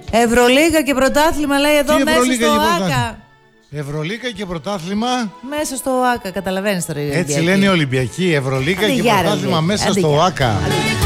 Ευρωλίγα και πρωτάθλημα λέει εδώ μέσα στο ΆΚΑ. Ευρωλίγα και πρωτάθλημα. Μέσα στο ΆΚΑ, καταλαβαίνεις τώρα. Έτσι λένε οι Ολυμπιακοί. Ευρωλίγα και πρωτάθλημα μέσα στο ΆΚΑ.